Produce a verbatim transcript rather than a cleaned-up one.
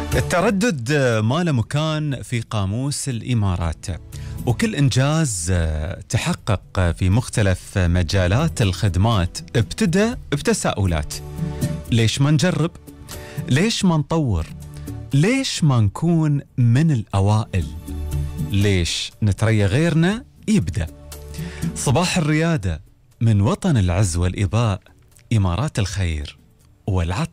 التردد ما له مكان في قاموس الإمارات، وكل إنجاز تحقق في مختلف مجالات الخدمات ابتدى بتساؤلات. ليش ما نجرب؟ ليش ما نطور؟ ليش ما نكون من الأوائل؟ ليش نتريى غيرنا يبدأ؟ صباح الريادة من وطن العز والإضاء، إمارات الخير والعطاء.